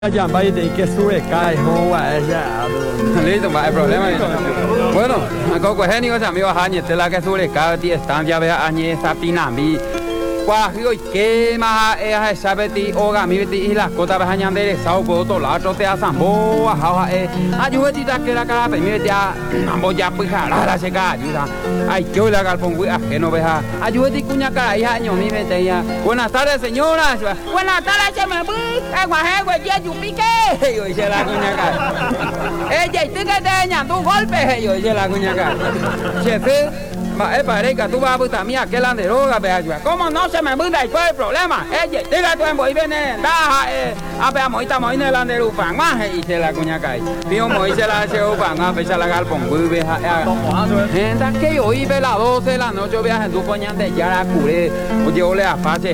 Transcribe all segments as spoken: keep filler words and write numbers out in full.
Ya vaya de que sube cae joa ella. Listo, no hay problema. Bueno, con que genio se me va a hacer la que sube cae ti están ya vea añe esa pinambi. Cuajo y que más es sabe ti oga mi ti y las cosas van a añadir sao con todo la otro te hacen boa jaja eh ayuda ti que la cara pe mi ya voy ya pues la la se cae ayuda ay que la galpón que no veja ayuda ti cuña cara ya año mi vete ya buenas tardes señora buenas tardes se me voy eh guaje güey ya yupique yo dice la cuña cara ella y tú que te ña tu golpe yo dice la cuña cara chefe. Es pareja, tú vas a puta mía, que la de droga, vea, ¿cómo no se me muda y cuál es el problema? Ella, diga tú en voy viene, baja, eh, a ver, moita moine la de upan, más, y se la cuña cae. Pío moise la se upan, a pesar la galpón, muy vieja, gente que yo iba a las doce de la noche, viaje en tu coña de ya la curé, oye, yo le apache,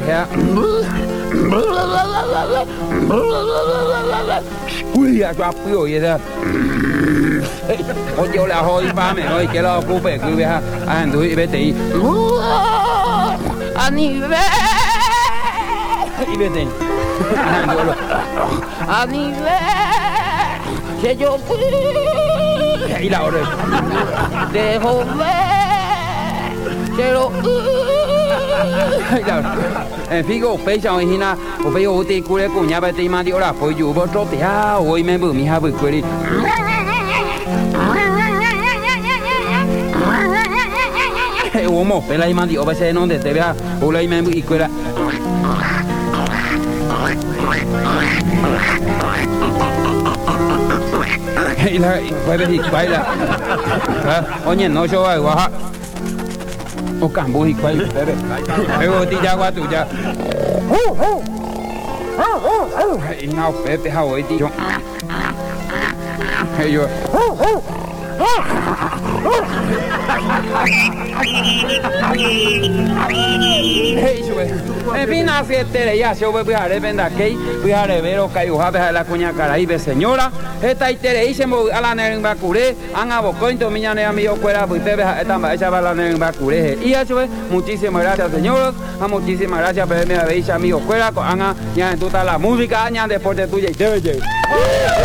uy, ya yo apio, y esa. Oye, yo le jodí para mí, oye, que la ocupe, que vieja, a gente, y vete ahí. A nivel. Y vete. A nivel. Que yo fui. Y la hora. Dejo ver. Quiero. En fin, o pecha original, o pecho o te cure cuña, vete y mandi ora, pues yo voy a trotear, hoy me voy, mi hija, voy a curir. Uomo, pela y mandi, o veces no te vea, o la y me y cuera. Y la, puedes y baila. Oye, no yo voy a o cambu y cuál ustedes. Luego ti ya gua tu ya. Y no, Pepe, Hawaii, tío. Yo. En fin, así es, ya se voy a ver, aquí, voy a ver, o caigo a ver la cuña caraíbe, señora. Esta itere y se me a la neren bacure, han abocado en tu miñane a mi ocuera, pues te ves esta hecha para la neren bacure. Y eso es, muchísimas gracias, señoros, muchísimas gracias por verme a ver a mi ocuera, con Ana, ya en toda la música, ya después de tuya y te